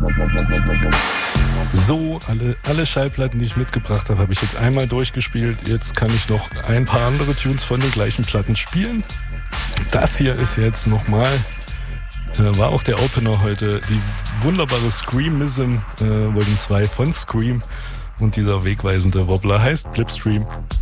So, alle Schallplatten, die ich mitgebracht habe, habe ich jetzt einmal durchgespielt. Jetzt kann ich noch ein paar andere Tunes von den gleichen Platten spielen. Das hier ist jetzt nochmal, war auch der Opener heute, die wunderbare Screamism Volume 2 von Scream. Und dieser wegweisende Wobbler heißt Blipstream.